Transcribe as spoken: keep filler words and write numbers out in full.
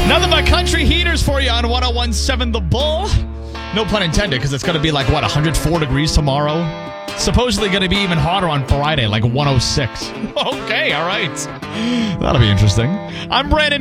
Nothing but country heaters for you on one oh one point seven The Bull. No pun intended, because it's going to be like, what, one hundred four degrees tomorrow? Supposedly going to be even hotter on Friday, like one oh six. Okay, all right. That'll be interesting. I'm Brandon.